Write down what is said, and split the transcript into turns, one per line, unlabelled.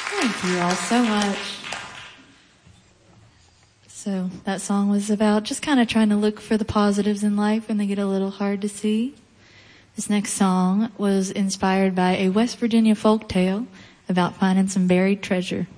Thank you all so much. So that song was about just kind of trying to look for the positives in life when they get a little hard to see. This next song was inspired by a West Virginia folk tale about finding some buried treasure.